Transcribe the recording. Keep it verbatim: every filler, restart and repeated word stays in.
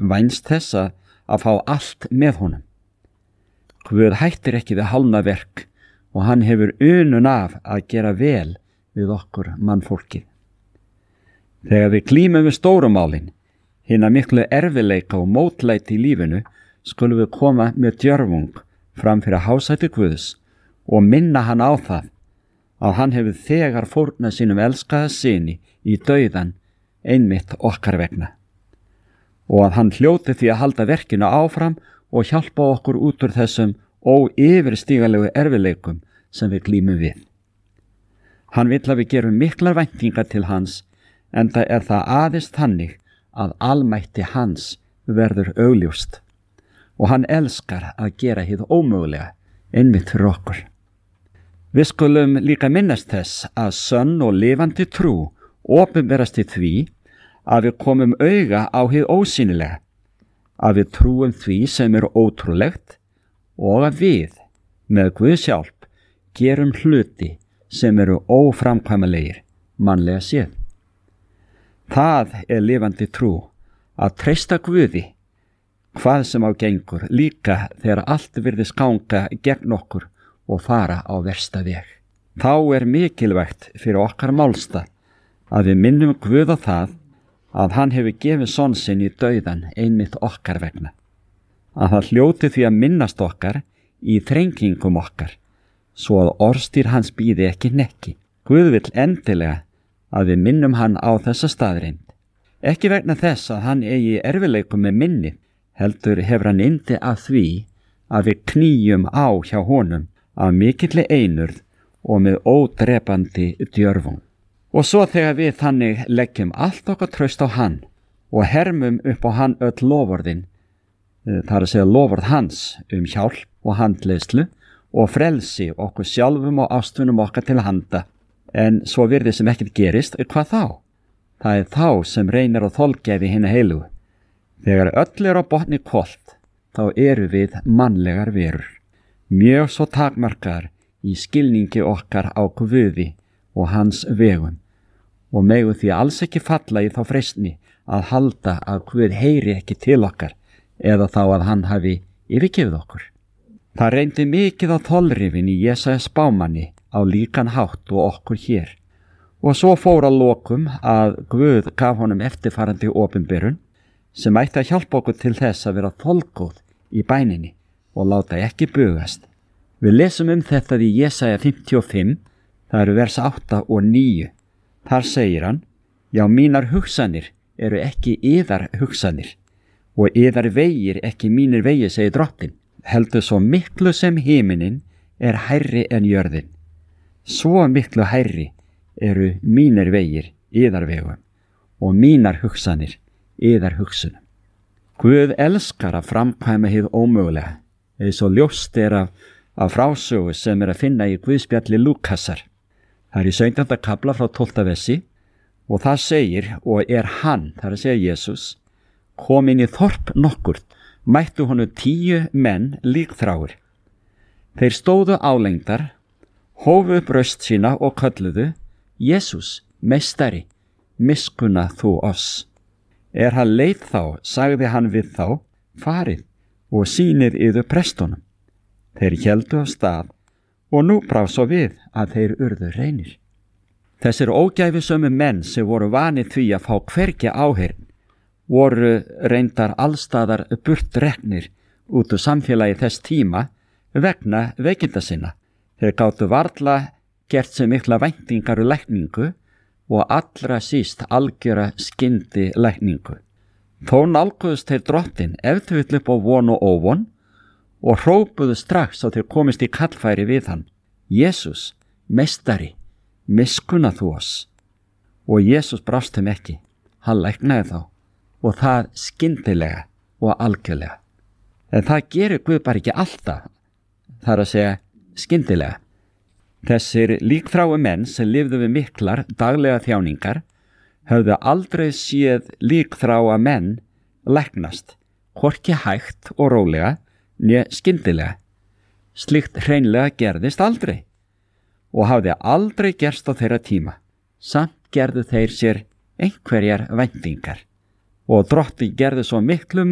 vænst þess að, að fá allt með honum. Guð hættir ekki við hálfna verk og hann hefur unun af að gera vel við okkur mannfólkið. Þegar við glímum við stórumálin, hina miklu erfileika og mótlæti í lífinu, skulum við koma með djörfung fram fyrir hásæti Guðs og minna hann á það að hann hefur þegar fórnað sínum elskaða syni í dauðan einmitt okkar vegna og að hann hljóti því að halda verkinu áfram og hjálpa okkur út úr þessum óyfirstígalegu erfileikum sem við glímum við. Hann vill að við gerum miklar væntingar til hans, enda er það aðeins þannig að almætti hans verður augljóst og hann elskar að gera hið ómögulega einmitt fyrir okkur. Við skulum líka minnast þess að sönn og lifandi trú opinberast í því að við komum auga á hið ósýnilega, að við trúum því sem er ótrúlegt og að við, með Guðs hjálp, gerum hluti sem eru óframkvæmanlegir, mannlega séð. Það er lifandi trú, að treysta Guði, hvað sem á gengur, líka þegar allt virðist ganga gegn okkur og fara á versta veg. Þá er mikilvægt fyrir okkar málstað að við minnum Guð á það að hann hefur gefið son sinn í dauðan einmitt okkar vegna. Að það hljóti því að minnast okkar í þrengingum okkar, svo að orðstýr hans bíði ekki hnekki. Guð vill endilega að við minnum hann á þessa staðreind. Ekki vegna þess að hann eigi erfileikum með minni, heldur hefur hann yndi að því að við knýjum á hjá honum af mikilli einurð og með ódrepandi djörfung. Og svo þegar við þannig leggjum allt okkar traust á hann og hermum upp á hann öll loforðin, það er að segja loforð hans um hjálp og handleiðslu og frelsi okkur sjálfum og ástfunum okkar til handa, en svo virðist sem ekkert gerist, hvað þá? Það er þá sem reynir á þolgæði hina heilugu. Þegar öll er á botni hvolft, þá eru við mannlegar verur, mjög svo takmarkaðar í skilningi okkar á Guði og hans vegum, og megum því alls ekki falla í þá freistni að halda að Guð heyri ekki til okkar eða þá að hann hafi yfirgefið okkur. Það reyndi mikið á þolrifin í Jesaja spámanni á líkan hátt og okkur hér, og svo fór að lokum að Guð gaf honum eftirfarandi opinberun sem ætti að hjálpa okkur til þess að vera þolgóð í bæninni og láta ekki bugast. Við lesum um þetta í Jesaja fimmtíu og fimm, það eru vers átta og níu. Þar segir hann: Já, mínar hugsanir eru ekki yðar hugsanir og yðar vegir ekki mínir vegir, segir Drottinn. Heldur svo miklu sem himinin er hærri en jörðin, svo miklu hærri eru mínir vegir yðar vegum og mínar hugsanir yðar hugsunum. Guð elskar að framkvæma hið ómögulega, eins og ljóst er af, af frásögu sem er að finna í Guðspjalli Lúkasar. Það er í sautjánda kafla frá tólfta versi og það segir: og er hann, það er að segja Jesús, kom inn í þorp nokkurt, mættu honum tíu menn líkþráir. Þeir stóðu álengdar, hófu upp röst sína og kölluðu: Jesús, meistari, miskunna þú oss. Er hann leið þá, sagði hann við þá: farið og sýnið yður prestunum. Þeir héldu af stað og nú brá svo við að þeir urðu reynir. Þessir ógæfisömu menn sem voru vanið því að fá hvergi áheyrn voru reyndar allstaðar burt reknir út úr samfélagi þess tíma vegna veikinda sinna. Þeir gátu varla gert sem mikla væntingar og lækningu og allra síst algjöra skyndi lækningu. Þó nálguðust þeir Drottinn ef þau vill upp á von og óvon og hrópuðu strax á þeir komist í kallfæri við hann: Jesús, meistari, miskunna þú oss. Og Jesús brást þeim ekki, hann læknaði þá, og það skyndilega og algjörlega. En það gerir Guð bara ekki alltaf, það er að segja skyndilega. Þessir líkþráu menn sem lifðu við miklar daglega þjáningar höfðu aldrei séð líkþráa menn læknast, hvorki hægt og rólega né skyndilega. Slíkt hreinlega gerðist aldrei og hafði aldrei gerst á þeirra tíma. Samt gerðu þeir sér einhverjar væntingar og Drottinn gerði svo miklu